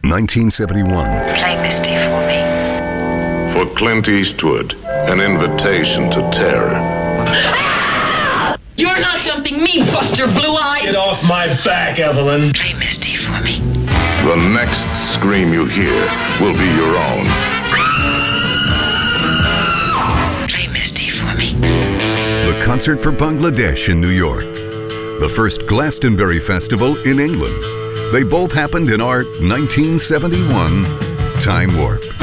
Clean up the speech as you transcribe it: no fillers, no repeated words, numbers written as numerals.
1971. Play Misty for me. For Clint Eastwood, an invitation to terror. You're not jumping me, Buster Blue Eyes! Get off my back, Evelyn. Play Misty for me. The next scream you hear will be your own. Play Misty for me. The Concert for Bangladesh in New York. The first Glastonbury Festival in England. They both happened in our 1971 time warp.